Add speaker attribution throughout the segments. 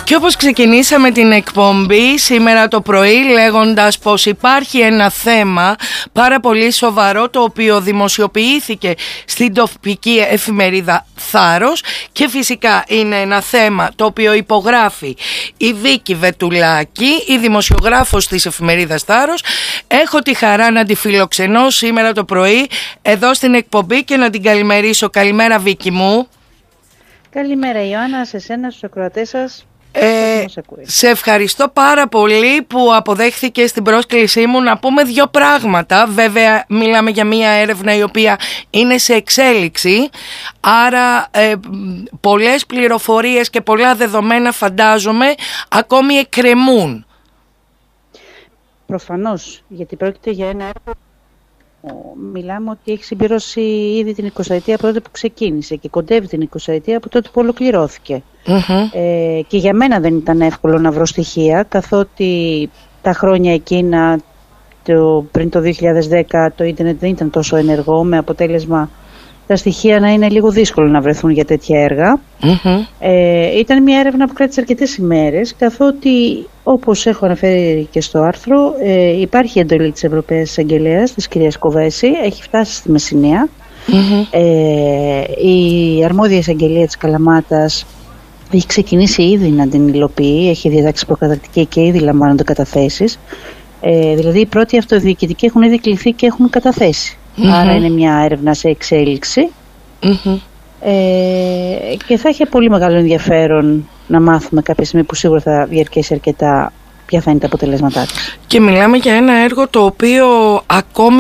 Speaker 1: Και όπως ξεκινήσαμε την εκπομπή σήμερα το πρωί λέγοντας πως υπάρχει ένα θέμα πάρα πολύ σοβαρό, το οποίο δημοσιοποιήθηκε στην τοπική εφημερίδα Θάρρος, και φυσικά είναι ένα θέμα το οποίο υπογράφει η Βίκη Βετουλάκη, η δημοσιογράφος της εφημερίδας Θάρρος. Έχω τη χαρά να τη φιλοξενώ σήμερα το πρωί εδώ στην εκπομπή και να την καλημερίσω. Καλημέρα, Βίκη μου.
Speaker 2: Καλημέρα, Ιωάννα, σε εσένα, στους ακροατές σας.
Speaker 1: Σε ευχαριστώ πάρα πολύ που αποδέχθηκες την πρόσκλησή μου να πούμε δύο πράγματα. Βέβαια μιλάμε για μια έρευνα η οποία είναι σε εξέλιξη, άρα πολλές πληροφορίες και πολλά δεδομένα, φαντάζομαι, ακόμη εκκρεμούν.
Speaker 2: Προφανώς, γιατί πρόκειται για ένα έργο. Μιλάμε ότι έχει συμπληρώσει ήδη την 20ετία από τότε που ξεκίνησε και κοντεύει την 20ετία από τότε που ολοκληρώθηκε. Και για μένα δεν ήταν εύκολο να βρω στοιχεία, καθότι τα χρόνια εκείνα, πριν το 2010, το ίντερνετ δεν ήταν τόσο ενεργό, με αποτέλεσμα τα στοιχεία να είναι λίγο δύσκολο να βρεθούν για τέτοια έργα. Ήταν μια έρευνα που κράτησε αρκετές ημέρες, καθότι, όπως έχω αναφέρει και στο άρθρο, υπάρχει εντολή της Ευρωπαίας Εισαγγελέας, της κυρίας Κοβέση, έχει φτάσει στη Μεσσηνία. Η αρμόδια εισαγγελία της Καλαμάτας έχει ξεκινήσει ήδη να την υλοποιεί, έχει διατάξει προκαταρκτική και ήδη λαμβάνονται καταθέσεις. Δηλαδή οι πρώτοι αυτοδιοικητικοί έχουν ήδη κληθεί και έχουν καταθέσει. Άρα είναι μια έρευνα σε εξέλιξη. Και θα έχει πολύ μεγάλο ενδιαφέρον να μάθουμε κάποια στιγμή, που σίγουρα θα διαρκέσει αρκετά, ποια θα είναι τα αποτελέσματά της.
Speaker 1: Και μιλάμε για ένα έργο το οποίο ακόμη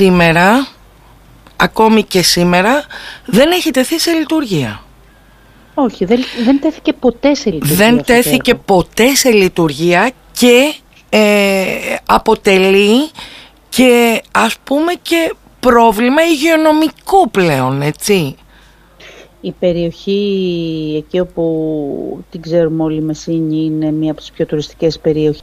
Speaker 1: και σήμερα δεν έχει τεθεί σε λειτουργία.
Speaker 2: Όχι, δεν τέθηκε ποτέ σε λειτουργία.
Speaker 1: Δεν τέθηκε ποτέ σε λειτουργία και αποτελεί και, ας πούμε, και πρόβλημα υγειονομικό πλέον, έτσι.
Speaker 2: Η περιοχή εκεί όπου την ξέρουμε όλοι, η Μεσίνη, είναι μία από τις πιο τουριστικές περιοχές,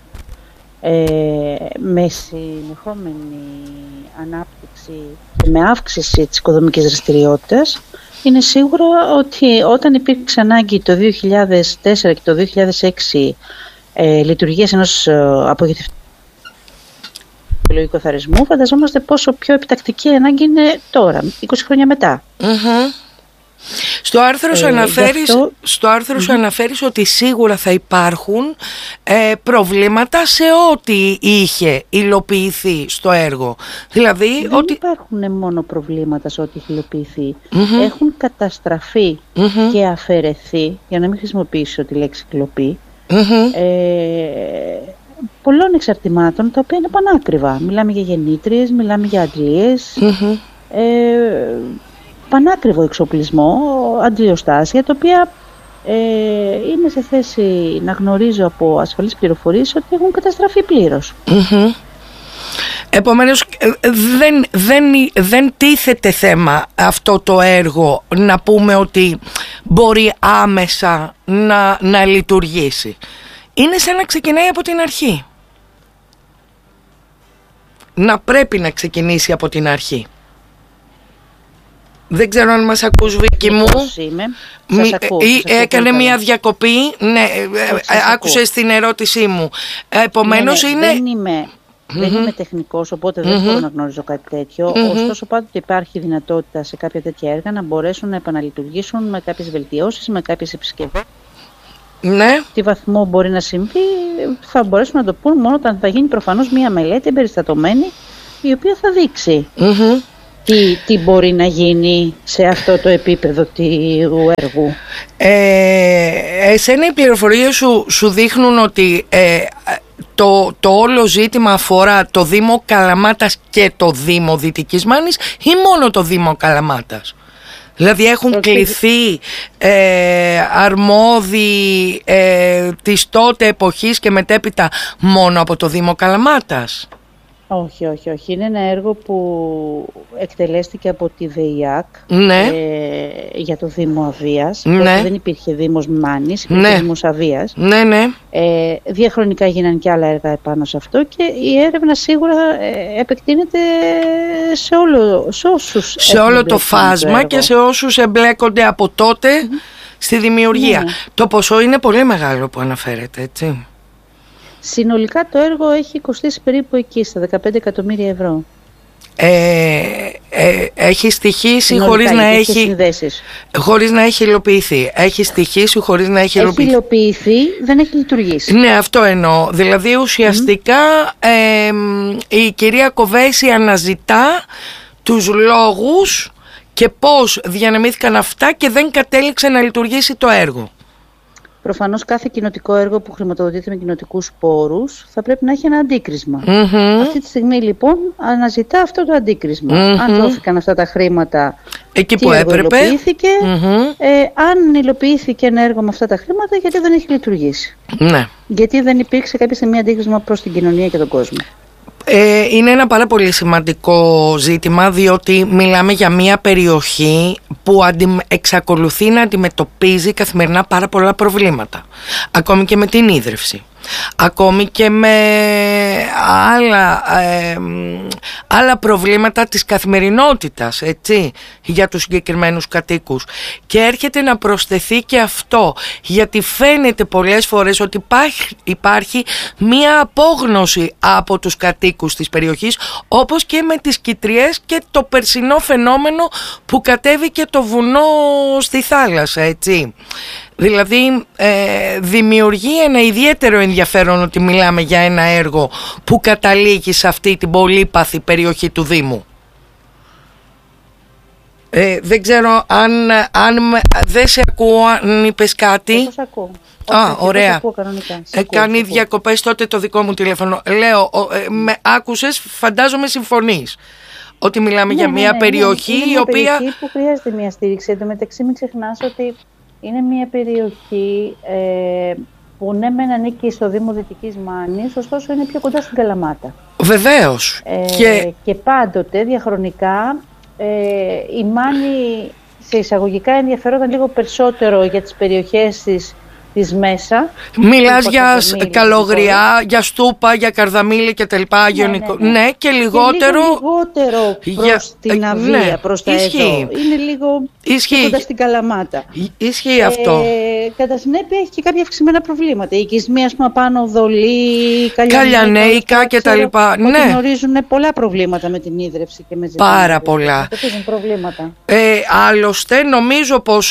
Speaker 2: με συνεχόμενη ανάπτυξη και με αύξηση της οικοδομικής δραστηριότητας. Είναι σίγουρο ότι όταν υπήρξε ανάγκη το 2004 και το 2006 λειτουργίας ενός απογοητευτικού λογικού θαρισμού, φανταζόμαστε πόσο πιο επιτακτική ανάγκη είναι τώρα, 20 χρόνια μετά.
Speaker 1: Στο άρθρο σου αναφέρεις ότι σίγουρα θα υπάρχουν προβλήματα σε ό,τι είχε υλοποιηθεί στο έργο. Δηλαδή
Speaker 2: δεν υπάρχουν μόνο προβλήματα σε ό,τι έχει υλοποιηθεί. Έχουν καταστραφεί και αφαιρεθεί, για να μην χρησιμοποιήσω τη λέξη κλοπή, πολλών εξαρτημάτων, τα οποία είναι πανάκριβα. Μιλάμε για γεννήτριες, μιλάμε για αντλίες, πανάκριβο εξοπλισμό, αντλιοστάσια, τα οποία είναι σε θέση να γνωρίζω από ασφαλείς πληροφορίες ότι έχουν καταστραφεί πλήρως.
Speaker 1: Επομένως δεν τίθεται θέμα αυτό το έργο να πούμε ότι μπορεί άμεσα να λειτουργήσει. Είναι σαν να ξεκινάει από την αρχή. Να πρέπει να ξεκινήσει από την αρχή. Δεν ξέρω αν μας ακούς, Βίκη μου. Έκανε μια διακοπή. Ναι, άκουσες την ερώτησή μου. Επομένως είναι...
Speaker 2: Δεν είμαι τεχνικός, οπότε δεν μπορώ να γνωρίζω κάτι τέτοιο. Ωστόσο, πάντοτε υπάρχει δυνατότητα σε κάποια τέτοια έργα να μπορέσουν να επαναλειτουργήσουν με κάποιες βελτιώσεις, με κάποιες επισκευές.
Speaker 1: Ναι.
Speaker 2: Τι βαθμό μπορεί να συμβεί, θα μπορέσουν να το πούν μόνο όταν θα γίνει προφανώς μια μελέτη εμπεριστατωμένη, η οποία θα δείξει τι μπορεί να γίνει σε αυτό το επίπεδο του έργου.
Speaker 1: Εσένα οι πληροφορίες σου δείχνουν ότι το όλο ζήτημα αφορά το Δήμο Καλαμάτας και το Δήμο Δυτικής Μάνης, ή μόνο το Δήμο Καλαμάτας? Δηλαδή έχουν κληθεί αρμόδιοι της τότε εποχής και μετέπειτα μόνο από το Δήμο Καλαμάτας?
Speaker 2: Όχι. Είναι ένα έργο που εκτελέστηκε από τη ΔΕΙΑΚ για το Δήμο Αβίας. Δεν υπήρχε Δήμος Μάνης, υπήρχε Δήμος Αβίας. Διαχρονικά γίνανε και άλλα έργα επάνω σε αυτό, και η έρευνα σίγουρα επεκτείνεται σε όλο το φάσμα
Speaker 1: και σε όσους εμπλέκονται από τότε στη δημιουργία.
Speaker 2: Ναι.
Speaker 1: Το ποσό είναι πολύ μεγάλο που αναφέρεται, έτσι.
Speaker 2: Συνολικά το έργο έχει κοστίσει περίπου εκεί, στα 15 εκατομμύρια ευρώ.
Speaker 1: Έχει στοιχήσει
Speaker 2: συνολικά,
Speaker 1: χωρίς να έχει υλοποιηθεί. Έχει στοιχήσει χωρίς να έχει υλοποιηθεί.
Speaker 2: Έχει υλοποιηθεί, δεν έχει λειτουργήσει.
Speaker 1: Ναι, αυτό εννοώ. Δηλαδή ουσιαστικά η κυρία Κοβέση αναζητά τους λόγους και πώς διανεμήθηκαν αυτά και δεν κατέληξε να λειτουργήσει το έργο.
Speaker 2: Προφανώς κάθε κοινοτικό έργο που χρηματοδοτείται με κοινοτικούς πόρους θα πρέπει να έχει ένα αντίκρισμα. Αυτή τη στιγμή λοιπόν αναζητά αυτό το αντίκρισμα. Αν δόθηκαν αυτά τα χρήματα
Speaker 1: εκεί που έπρεπε.
Speaker 2: Υλοποιήθηκε, αν υλοποιήθηκε ένα έργο με αυτά τα χρήματα, γιατί δεν έχει λειτουργήσει.
Speaker 1: Ναι.
Speaker 2: Γιατί δεν υπήρξε κάποια στιγμή αντίκρισμα προς την κοινωνία και τον κόσμο.
Speaker 1: Είναι ένα πάρα πολύ σημαντικό ζήτημα, διότι μιλάμε για μια περιοχή που εξακολουθεί να αντιμετωπίζει καθημερινά πάρα πολλά προβλήματα. Ακόμη και με την ίδρυυση. Ακόμη και με άλλα προβλήματα της καθημερινότητας, έτσι, για τους συγκεκριμένους κατοίκους. Και έρχεται να προσθεθεί και αυτό, γιατί φαίνεται πολλές φορές ότι υπάρχει μία απόγνωση από τους κατοίκους της περιοχής, όπως και με τις Κιτριές και το περσινό φαινόμενο που κατέβηκε το βουνό στη θάλασσα, έτσι. Δηλαδή δημιουργεί ένα ιδιαίτερο ενδιαφέρον ότι μιλάμε για ένα έργο που καταλήγει σε αυτή την πολύπαθη περιοχή του Δήμου. Δεν ξέρω αν δεν σε ακούω, αν είπες κάτι.
Speaker 2: Πώς ακούω.
Speaker 1: Ωραία. Κάνει
Speaker 2: ακούω.
Speaker 1: διακοπές τότε το δικό μου τηλέφωνο. Λέω, με άκουσες, φαντάζομαι συμφωνείς ότι μιλάμε για μια περιοχή
Speaker 2: είναι
Speaker 1: η
Speaker 2: μια
Speaker 1: οποία...
Speaker 2: περιοχή που χρειάζεται μια στήριξη. Εν τω μεταξύ μην ξεχνάς ότι είναι μια περιοχή που ναι μεν ανήκει στο Δήμο Δυτικής Μάνης, ωστόσο είναι πιο κοντά στην Καλαμάτα.
Speaker 1: Βεβαίως.
Speaker 2: Και πάντοτε διαχρονικά η Μάνη σε εισαγωγικά ενδιαφερόταν λίγο περισσότερο για τις περιοχές της μέσα.
Speaker 1: Μιλάς για Καλογριά, για Στούπα, για Καρδαμήλη και τα λοιπά. Ναι, και λιγότερο
Speaker 2: προς την Αβία, προς τα εδώ. Είναι λίγο κοντά στην Καλαμάτα.
Speaker 1: Ισχύει αυτό.
Speaker 2: Κατά συνέπεια έχει και κάποια αυξημένα προβλήματα. Οι οικισμοί, ας πούμε, πάνω Δολή,
Speaker 1: Καλιανέικα και τα λοιπά. Ναι.
Speaker 2: Γνωρίζουν πολλά προβλήματα με την ίδρυυση και με ζητήματα.
Speaker 1: Πάρα πολλά.
Speaker 2: Προβλήματα.
Speaker 1: Άλλωστε, νομίζω πως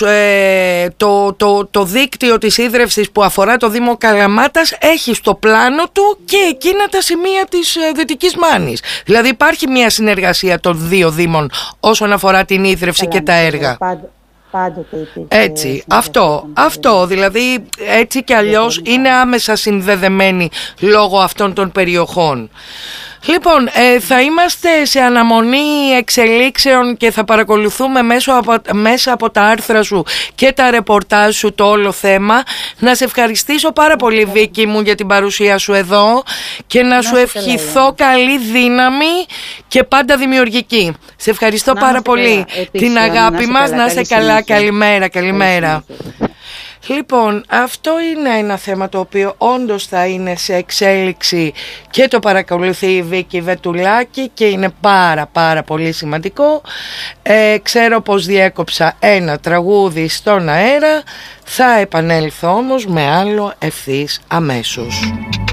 Speaker 1: το δίκτυο της ίδρυυσης που αφορά το Δήμο Καλαμάτας έχει στο πλάνο του και εκείνα τα σημεία της Δυτικής Μάνης. Δηλαδή υπάρχει μια συνεργασία των δύο Δήμων όσον αφορά την ίδρυυση και τα έργα.
Speaker 2: Πάντοτε υπήρχε.
Speaker 1: Έτσι, αυτό δηλαδή έτσι κι αλλιώς είναι άμεσα συνδεδεμένοι λόγω αυτών των περιοχών. Λοιπόν, θα είμαστε σε αναμονή εξελίξεων και θα παρακολουθούμε μέσα από τα άρθρα σου και τα ρεπορτάζ σου το όλο θέμα. Να σε ευχαριστήσω πάρα πολύ, Βίκη μου, για την παρουσία σου εδώ και να σου ευχηθώ καλή δύναμη και πάντα δημιουργική. Σε ευχαριστώ πάρα πολύ. Την αγάπη μας, να είσαι καλά. Καλημέρα. Λοιπόν, αυτό είναι ένα θέμα το οποίο όντως θα είναι σε εξέλιξη και το παρακολουθεί η Βίκη Βετουλάκη και είναι πάρα πολύ σημαντικό. Ξέρω πως διέκοψα ένα τραγούδι στον αέρα, θα επανέλθω όμως με άλλο ευθύς αμέσως.